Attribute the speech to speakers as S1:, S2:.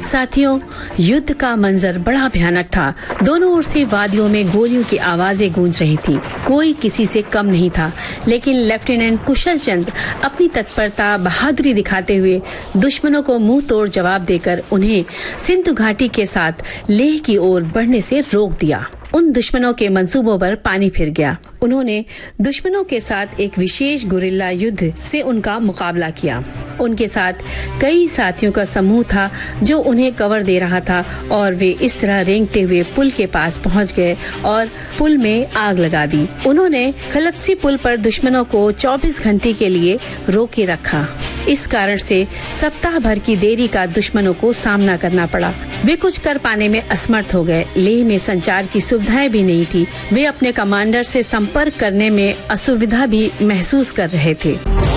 S1: साथियों, युद्ध का मंजर बड़ा भयानक था। दोनों ओर से वादियों में गोलियों की आवाजें गूंज रही थी। कोई किसी से कम नहीं था, लेकिन लेफ्टिनेंट कुशल चंद अपनी तत्परता, बहादुरी दिखाते हुए दुश्मनों को मुंह तोड़ जवाब देकर उन्हें सिंधु घाटी के साथ लेह की ओर बढ़ने से रोक दिया। उन दुश्मनों के मंसूबों पर पानी फिर गया। उन्होंने दुश्मनों के साथ एक विशेष गुरिल्ला युद्ध से उनका मुकाबला किया। उनके साथ कई साथियों का समूह था जो उन्हें कवर दे रहा था और वे इस तरह रेंगते हुए पुल के पास पहुंच गए और पुल में आग लगा दी। उन्होंने खलत्सी पुल पर दुश्मनों को 24 घंटे के लिए रोके रखा। इस कारण से सप्ताह भर की देरी का दुश्मनों को सामना करना पड़ा। वे कुछ कर पाने में असमर्थ हो गए। लेह में संचार की सुविधाएं भी नहीं थी। वे अपने कमांडर से संपर्क करने में असुविधा भी महसूस कर रहे थे।